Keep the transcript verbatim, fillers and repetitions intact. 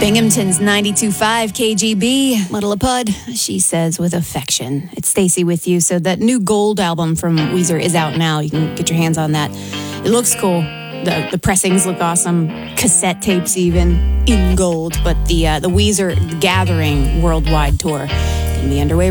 Binghamton's ninety-two point five K G B, Muddle a Pud, she says with affection. It's Stacy with you. So that new Gold album from Weezer is out now. You can get your hands on that. It looks cool. The the pressings look awesome. Cassette tapes even in gold. But the uh, the Weezer Gathering worldwide tour can be underway